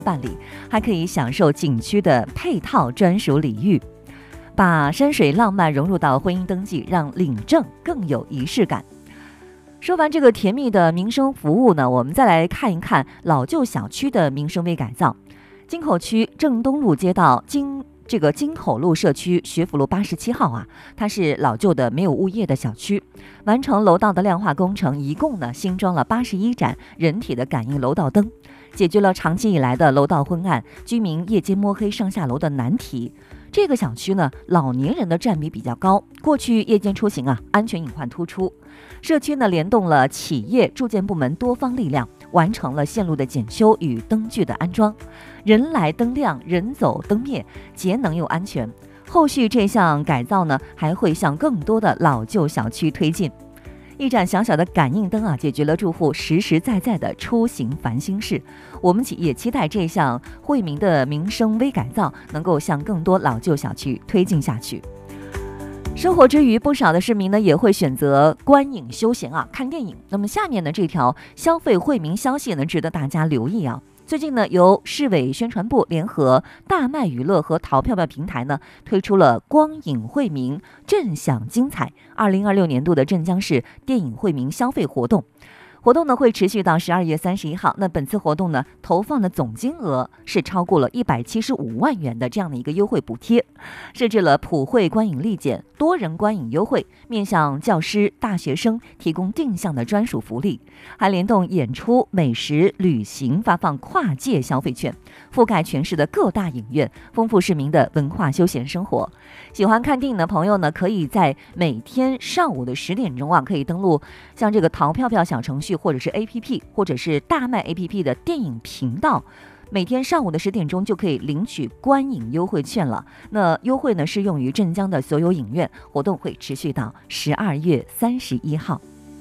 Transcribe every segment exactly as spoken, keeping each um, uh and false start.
办理，还可以享受景区的配套专属礼遇，把山水浪漫融入到婚姻登记，让领证更有仪式感。说完这个甜蜜的民生服务呢，我们再来看一看老旧小区的民生微改造。京口区正东路街道京这个京口路社区学府路八十七号啊，它是老旧的没有物业的小区，完成楼道的亮化工程，一共呢新装了八十一盏人体的感应楼道灯，解决了长期以来的楼道昏暗、居民夜间摸黑上下楼的难题。这个小区呢，老年人的占比比较高，过去夜间出行啊，安全隐患突出。社区呢，联动了企业、住建部门多方力量，完成了线路的检修与灯具的安装，人来灯亮，人走灯灭，节能又安全。后续这项改造呢，还会向更多的老旧小区推进。一盏小小的感应灯啊，解决了住户实实在在的出行烦心事。我们也期待这项惠民的民生微改造能够向更多老旧小区推进下去。生活之余，不少的市民呢也会选择观影休闲啊，看电影。那么下面的这条消费惠民消息呢，值得大家留意啊。最近呢，由市委宣传部联合大麦娱乐和淘票票平台呢，推出了光影惠民振享精彩二零二六年度的镇江市电影惠民消费活动。活动呢会持续到十二月三十一号。那本次活动呢，投放的总金额是超过了一百七十五万元的这样的一个优惠补贴，设置了普惠观影立减、多人观影优惠，面向教师、大学生提供定向的专属福利，还联动演出、美食、旅行发放跨界消费券，覆盖全市的各大影院，丰富市民的文化休闲生活。喜欢看电影的朋友呢，可以在每天上午的十点钟啊，可以登录像这个淘票票小程序，或者是 A P P， 或者是大麦 A P P 的电影频道，每天上午的十点钟就可以领取观影优惠券了。那优惠呢适用于镇江的所有影院，活动会持续到十二月三十一号。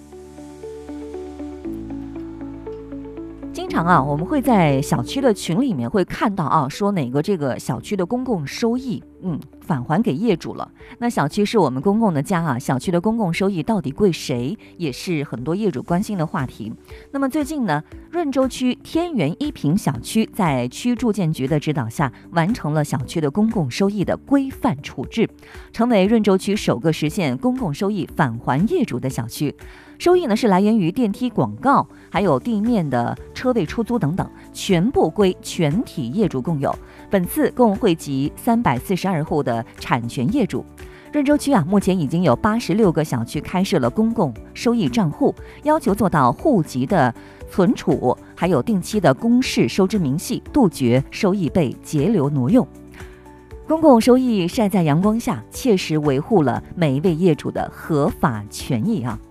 经常啊，我们会在小区的群里面会看到啊，说哪个这个小区的公共收益，嗯，返还给业主了。那小区是我们公共的家啊，小区的公共收益到底归谁，也是很多业主关心的话题。那么最近呢，润州区天元一平小区在区住建局的指导下，完成了小区的公共收益的规范处置，成为润州区首个实现公共收益返还业主的小区。收益呢是来源于电梯广告，还有地面的车位出租等等，全部归全体业主共有。本次共惠及三百四十二户的产权业主。润州区啊，目前已经有八十六个小区开设了公共收益账户，要求做到户籍的存储，还有定期的公示收支明细，杜绝收益被截留挪用。公共收益晒在阳光下，切实维护了每一位业主的合法权益啊。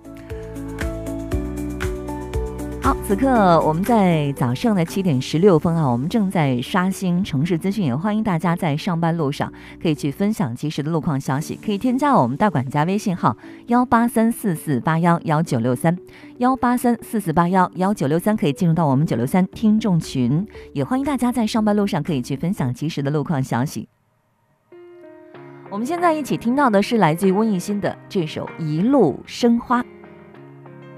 好，此刻我们在早上的七点十六分啊，我们正在刷新城市资讯，也欢迎大家在上班路上可以去分享及时的路况消息，可以添加我们大管家微信号幺八三四四八幺幺九六三幺八三四四八幺幺九六三，可以进入到我们九六三听众群，也欢迎大家在上班路上可以去分享及时的路况消息。我们现在一起听到的是来自于温艺欣的这首《一路生花》。